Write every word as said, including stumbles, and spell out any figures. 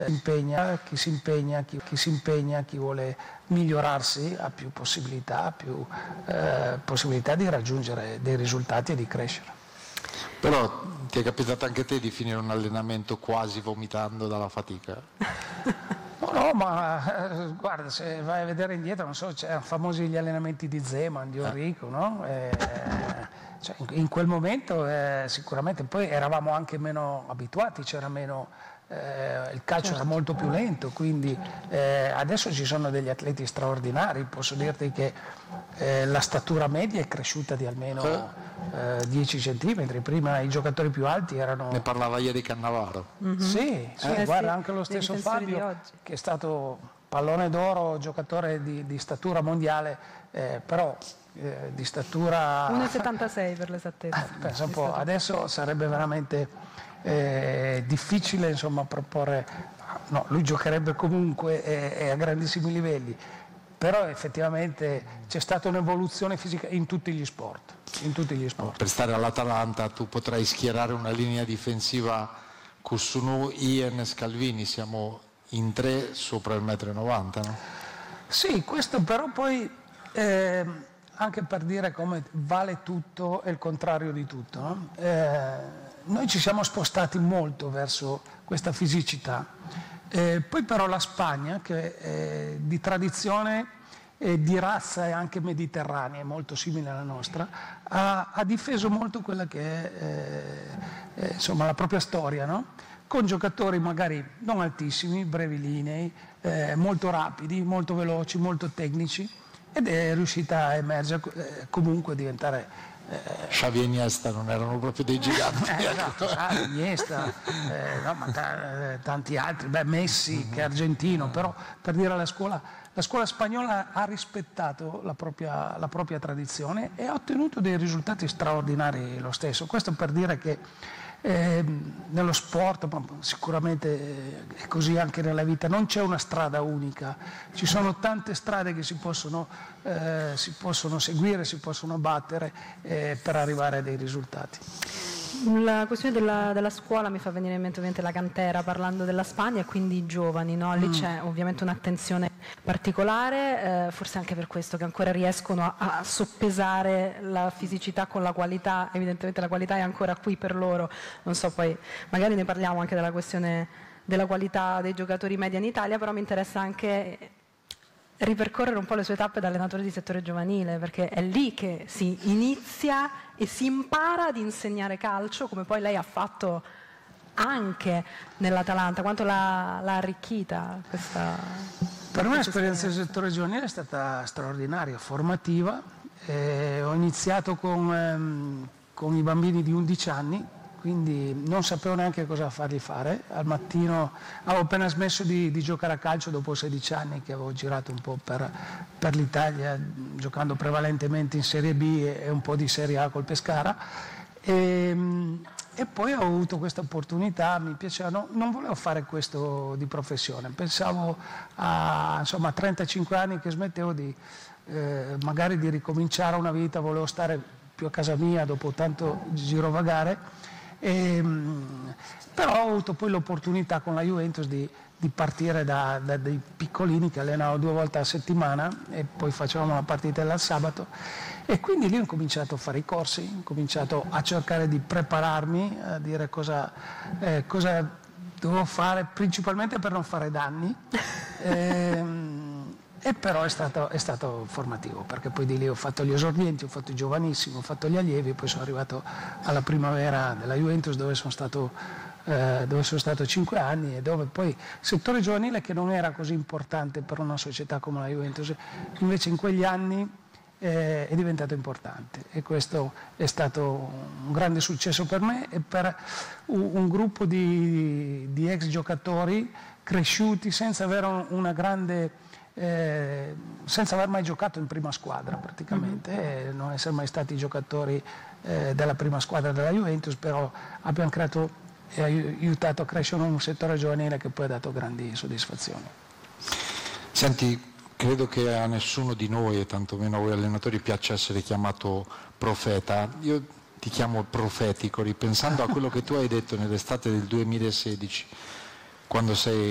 impegna, chi si impegna, chi, chi si impegna, chi vuole migliorarsi ha più possibilità, più eh, possibilità di raggiungere dei risultati e di crescere. Però ti è capitato anche a te di finire un allenamento quasi vomitando dalla fatica? No, no, ma eh, guarda, se vai a vedere indietro, non so, c'erano famosi gli allenamenti di Zeman, di Enrico, no? Eh, cioè, in, in quel momento eh, sicuramente, poi eravamo anche meno abituati, c'era meno, eh, il calcio era molto più lento, quindi eh, adesso ci sono degli atleti straordinari, posso dirti che eh, la statura media è cresciuta di almeno eh, dieci centimetri, prima i giocatori più alti erano... Ne parlava ieri Cannavaro. Mm-hmm. Sì, sì eh, guarda, sì, anche lo stesso Fabio, che è stato pallone d'oro, giocatore di, di statura mondiale, eh, però eh, di statura... uno virgola settantasei per l'esattezza. Eh, pensa un po', adesso sarebbe veramente eh, difficile, insomma, proporre... No, lui giocherebbe comunque e, e a grandissimi livelli, però effettivamente c'è stata un'evoluzione fisica in tutti gli sport. In tutti gli sport. No, per stare all'Atalanta tu potrai schierare una linea difensiva Kusunu, Ien e Scalvini, siamo in tre sopra il metro e novanta, no? Sì, questo però poi eh, anche per dire come vale tutto e il contrario di tutto, no? eh, noi ci siamo spostati molto verso questa fisicità, eh, poi però la Spagna, che è di tradizione e di razza e anche mediterranea, molto simile alla nostra, ha, ha difeso molto quella che è eh, eh, insomma, la propria storia, no? Con giocatori magari non altissimi, brevilinei, eh, molto rapidi, molto veloci, molto tecnici, ed è riuscita a emergere, eh, comunque a diventare... Eh, Xavi e Iniesta non erano proprio dei giganti. Eh, esatto, Xavi, Iniesta, eh, no, ma t- tanti altri, beh, Messi che è argentino, però per dire la scuola, la scuola spagnola ha rispettato la propria, la propria tradizione e ha ottenuto dei risultati straordinari lo stesso. Questo per dire che eh, nello sport, ma sicuramente è così anche nella vita, non c'è una strada unica, ci sono tante strade che si possono, eh, si possono seguire, si possono battere eh, per arrivare a dei risultati. La questione della, della scuola mi fa venire in mente ovviamente la cantera, parlando della Spagna e quindi i giovani, no? Lì mm. c'è ovviamente un'attenzione particolare, eh, forse anche per questo che ancora riescono a, a soppesare la fisicità con la qualità, evidentemente la qualità è ancora qui per loro, non so, poi magari ne parliamo anche della questione della qualità dei giocatori media in Italia, però mi interessa anche ripercorrere un po' le sue tappe da allenatore di settore giovanile, perché è lì che si inizia e si impara ad insegnare calcio, come poi lei ha fatto anche nell'Atalanta. Quanto l'ha, l'ha arricchita questa... Per me l'esperienza del settore giovanile è stata straordinaria, formativa. Eh, ho iniziato con, ehm, con i bambini di undici anni, quindi non sapevo neanche cosa fargli fare. Al mattino avevo appena smesso di, di giocare a calcio dopo sedici anni che avevo girato un po' per, per l'Italia, giocando prevalentemente in Serie B e, e un po' di Serie A col Pescara. E, e poi ho avuto questa opportunità, mi piaceva, no, non volevo fare questo di professione, pensavo a, insomma, a trentacinque anni che smettevo di, eh, magari di ricominciare una vita, volevo stare più a casa mia dopo tanto girovagare. E, però ho avuto poi l'opportunità con la Juventus di, di partire da, da dei piccolini che allenavo due volte a settimana e poi facevamo la partita il sabato, e quindi lì ho cominciato a fare i corsi, ho cominciato a cercare di prepararmi, a dire cosa, eh, cosa dovevo fare, principalmente per non fare danni. e, E però è stato, è stato formativo, perché poi di lì ho fatto gli esordienti, ho fatto i giovanissimi, ho fatto gli allievi, poi sono arrivato alla primavera della Juventus dove sono stato, eh, dove sono stato cinque anni e dove poi il settore giovanile, che non era così importante per una società come la Juventus, invece in quegli anni eh, è diventato importante, e questo è stato un grande successo per me e per un, un gruppo di, di ex giocatori cresciuti senza avere una grande... Eh, senza aver mai giocato in prima squadra praticamente, mm-hmm. e non essere mai stati giocatori eh, della prima squadra della Juventus, però abbiamo creato e aiutato a crescere un settore giovanile che poi ha dato grandi soddisfazioni. Senti, credo che a nessuno di noi, e tantomeno a voi allenatori, piaccia essere chiamato profeta. Io ti chiamo profetico, ripensando a quello che tu hai detto nell'estate del duemilasedici, quando sei